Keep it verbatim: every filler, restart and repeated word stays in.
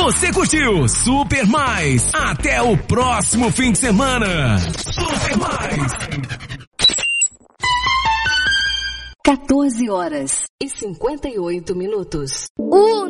Você curtiu Super Mais. Até o próximo fim de semana. Super Mais. quatorze horas e cinquenta e oito minutos. Um